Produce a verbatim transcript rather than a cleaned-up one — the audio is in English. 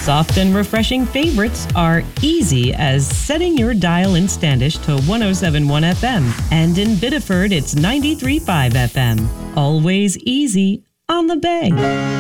Soft and refreshing favorites are easy as setting your dial in Standish to one oh seven point one F M. And in Biddeford, it's ninety-three point five F M. Always easy on the Bay.